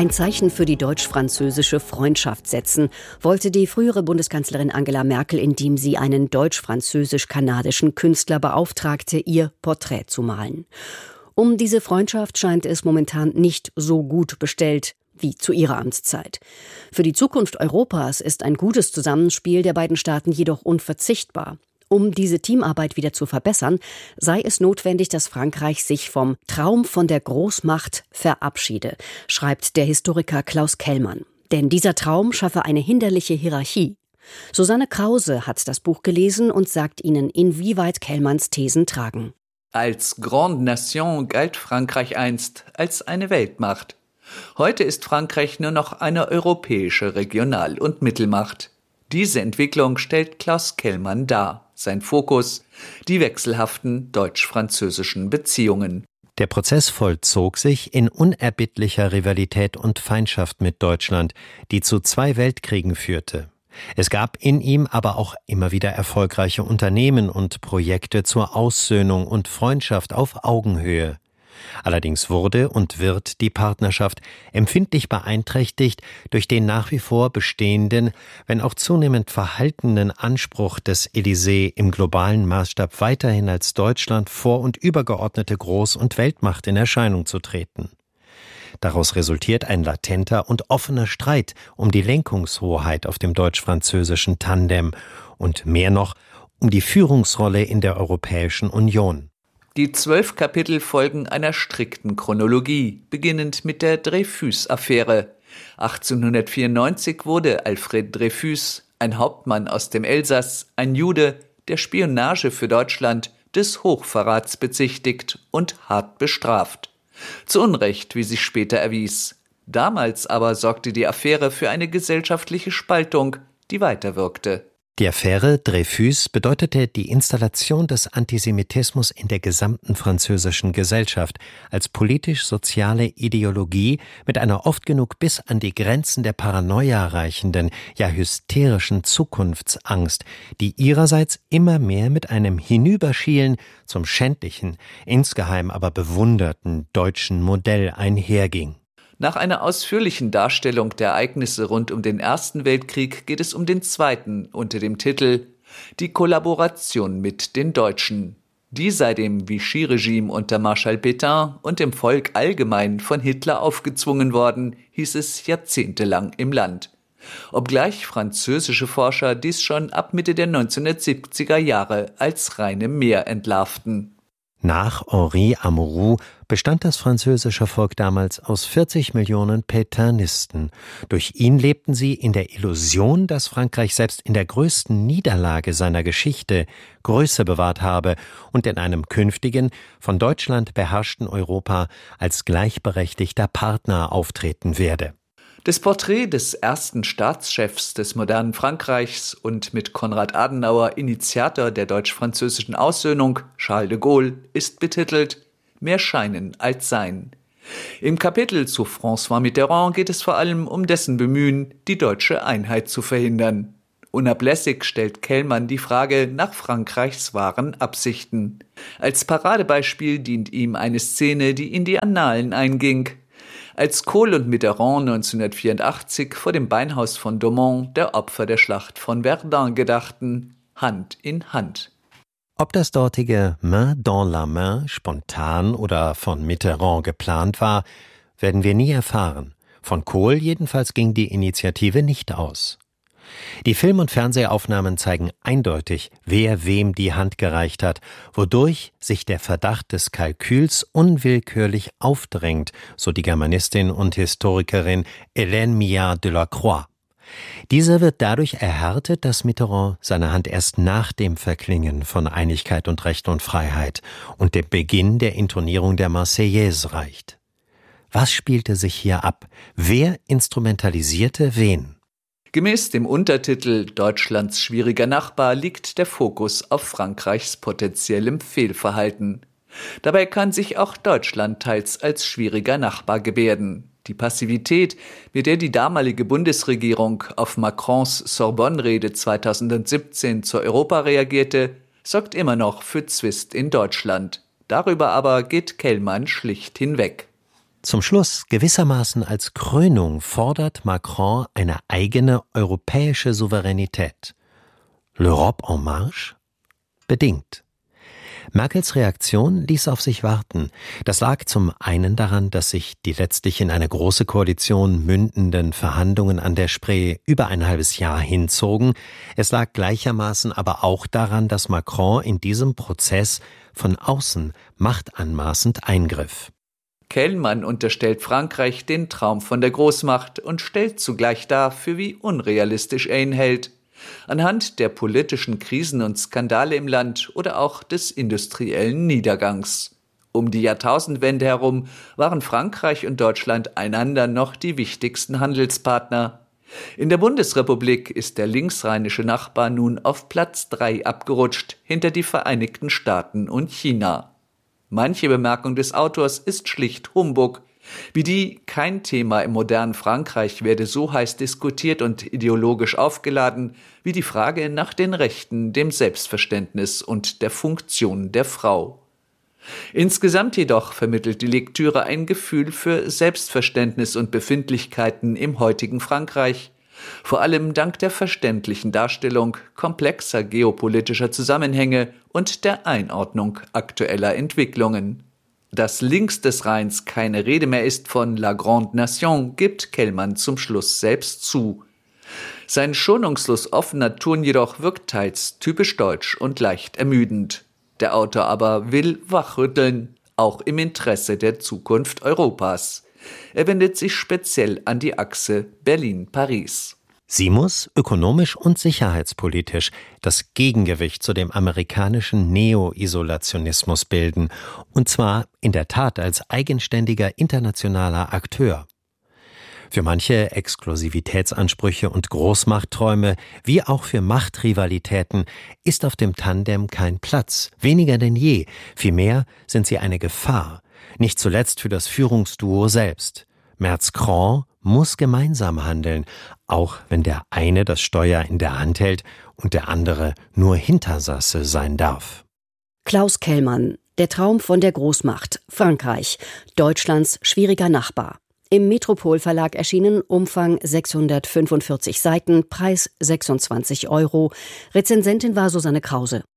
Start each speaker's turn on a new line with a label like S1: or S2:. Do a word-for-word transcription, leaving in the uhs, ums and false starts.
S1: Ein Zeichen für die deutsch-französische Freundschaft setzen wollte die frühere Bundeskanzlerin Angela Merkel, indem sie einen deutsch-französisch-kanadischen Künstler beauftragte, ihr Porträt zu malen. Um diese Freundschaft scheint es momentan nicht so gut bestellt wie zu ihrer Amtszeit. Für die Zukunft Europas ist ein gutes Zusammenspiel der beiden Staaten jedoch unverzichtbar. Um diese Teamarbeit wieder zu verbessern, sei es notwendig, dass Frankreich sich vom Traum von der Großmacht verabschiede, schreibt der Historiker Klaus Kellmann. Denn dieser Traum schaffe eine hinderliche Hierarchie. Susanne Krause hat das Buch gelesen und sagt Ihnen, inwieweit Kellmanns Thesen tragen.
S2: Als Grande Nation galt Frankreich einst als eine Weltmacht. Heute ist Frankreich nur noch eine europäische Regional- und Mittelmacht. Diese Entwicklung stellt Klaus Kellmann dar. Sein Fokus: die wechselhaften deutsch-französischen Beziehungen.
S3: Der Prozess vollzog sich in unerbittlicher Rivalität und Feindschaft mit Deutschland, die zu zwei Weltkriegen führte. Es gab in ihm aber auch immer wieder erfolgreiche Unternehmen und Projekte zur Aussöhnung und Freundschaft auf Augenhöhe. Allerdings wurde und wird die Partnerschaft empfindlich beeinträchtigt durch den nach wie vor bestehenden, wenn auch zunehmend verhaltenen Anspruch des Élysée, im globalen Maßstab weiterhin als Deutschland vor- und übergeordnete Groß- und Weltmacht in Erscheinung zu treten. Daraus resultiert ein latenter und offener Streit um die Lenkungshoheit auf dem deutsch-französischen Tandem und mehr noch um die Führungsrolle in der Europäischen Union.
S2: Die zwölf Kapitel folgen einer strikten Chronologie, beginnend mit der Dreyfus-Affäre. achtzehnhundertvierundneunzig wurde Alfred Dreyfus, ein Hauptmann aus dem Elsass, ein Jude, der Spionage für Deutschland, des Hochverrats bezichtigt und hart bestraft. Zu Unrecht, wie sich später erwies. Damals aber sorgte die Affäre für eine gesellschaftliche Spaltung, die weiterwirkte.
S3: Die Affäre Dreyfus bedeutete die Installation des Antisemitismus in der gesamten französischen Gesellschaft als politisch-soziale Ideologie mit einer oft genug bis an die Grenzen der Paranoia reichenden, ja hysterischen Zukunftsangst, die ihrerseits immer mehr mit einem Hinüberschielen zum schändlichen, insgeheim aber bewunderten deutschen Modell einherging.
S2: Nach einer ausführlichen Darstellung der Ereignisse rund um den Ersten Weltkrieg geht es um den Zweiten unter dem Titel »Die Kollaboration mit den Deutschen«. Die sei dem Vichy-Regime unter Marschall Pétain und dem Volk allgemein von Hitler aufgezwungen worden, hieß es jahrzehntelang im Land. Obgleich französische Forscher dies schon ab Mitte der neunzehnhundertsiebziger Jahre als reine Mär entlarvten.
S3: Nach Henri Amouroux bestand das französische Volk damals aus vierzig Millionen Pétainisten. Durch ihn lebten sie in der Illusion, dass Frankreich selbst in der größten Niederlage seiner Geschichte Größe bewahrt habe und in einem künftigen, von Deutschland beherrschten Europa als gleichberechtigter Partner auftreten werde.
S2: Das Porträt des ersten Staatschefs des modernen Frankreichs und mit Konrad Adenauer Initiator der deutsch-französischen Aussöhnung, Charles de Gaulle, ist betitelt »Mehr Scheinen als Sein«. Im Kapitel zu François Mitterrand geht es vor allem um dessen Bemühen, die deutsche Einheit zu verhindern. Unablässig stellt Kellmann die Frage nach Frankreichs wahren Absichten. Als Paradebeispiel dient ihm eine Szene, die in die Annalen einging. Als Kohl und Mitterrand neunzehnhundertvierundachtzig vor dem Beinhaus von Domont der Opfer der Schlacht von Verdun gedachten, Hand in Hand.
S3: Ob das dortige Main dans la Main spontan oder von Mitterrand geplant war, werden wir nie erfahren. Von Kohl jedenfalls ging die Initiative nicht aus. Die Film- und Fernsehaufnahmen zeigen eindeutig, wer wem die Hand gereicht hat, wodurch sich der Verdacht des Kalküls unwillkürlich aufdrängt, so die Germanistin und Historikerin Hélène Millard de la Croix. Dieser wird dadurch erhärtet, dass Mitterrand seine Hand erst nach dem Verklingen von Einigkeit und Recht und Freiheit und dem Beginn der Intonierung der Marseillaise reicht. Was spielte sich hier ab? Wer instrumentalisierte wen?
S2: Gemäß dem Untertitel »Deutschlands schwieriger Nachbar« liegt der Fokus auf Frankreichs potenziellem Fehlverhalten. Dabei kann sich auch Deutschland teils als schwieriger Nachbar gebärden. Die Passivität, mit der die damalige Bundesregierung auf Macrons Sorbonne-Rede zweitausendsiebzehn zur Europa reagierte, sorgt immer noch für Zwist in Deutschland. Darüber aber geht Kellmann schlicht hinweg.
S3: Zum Schluss, gewissermaßen als Krönung, fordert Macron eine eigene europäische Souveränität. L'Europe en marche? Bedingt. Merkels Reaktion ließ auf sich warten. Das lag zum einen daran, dass sich die letztlich in eine große Koalition mündenden Verhandlungen an der Spree über ein halbes Jahr hinzogen. Es lag gleichermaßen aber auch daran, dass Macron in diesem Prozess von außen machtanmaßend eingriff.
S2: Kellmann unterstellt Frankreich den Traum von der Großmacht und stellt zugleich dar, für wie unrealistisch er ihn hält. Anhand der politischen Krisen und Skandale im Land oder auch des industriellen Niedergangs. Um die Jahrtausendwende herum waren Frankreich und Deutschland einander noch die wichtigsten Handelspartner. In der Bundesrepublik ist der linksrheinische Nachbar nun auf Platz drei abgerutscht, hinter die Vereinigten Staaten und China. Manche Bemerkung des Autors ist schlicht Humbug, wie die kein Thema im modernen Frankreich werde so heiß diskutiert und ideologisch aufgeladen wie die Frage nach den Rechten, dem Selbstverständnis und der Funktion der Frau. Insgesamt jedoch vermittelt die Lektüre ein Gefühl für Selbstverständnis und Befindlichkeiten im heutigen Frankreich, vor allem dank der verständlichen Darstellung komplexer geopolitischer Zusammenhänge und der Einordnung aktueller Entwicklungen. Dass links des Rheins keine Rede mehr ist von La Grande Nation, gibt Kellmann zum Schluss selbst zu. Sein schonungslos offener Ton jedoch wirkt teils typisch deutsch und leicht ermüdend. Der Autor aber will wachrütteln, auch im Interesse der Zukunft Europas. Er wendet sich speziell an die Achse Berlin-Paris.
S3: Sie muss ökonomisch und sicherheitspolitisch das Gegengewicht zu dem amerikanischen Neo-Isolationismus bilden, und zwar in der Tat als eigenständiger internationaler Akteur. Für manche Exklusivitätsansprüche und Großmachtträume, wie auch für Machtrivalitäten, ist auf dem Tandem kein Platz, weniger denn je. Vielmehr sind sie eine Gefahr, nicht zuletzt für das Führungsduo selbst. Merz-Cron muss gemeinsam handeln, auch wenn der eine das Steuer in der Hand hält und der andere nur Hintersasse sein darf.
S1: Klaus Kellmann, Der Traum von der Großmacht, Frankreich, Deutschlands schwieriger Nachbar. Im Metropol Verlag erschienen, Umfang sechshundertfünfundvierzig Seiten, Preis sechsundzwanzig Euro. Rezensentin war Susanne Krause.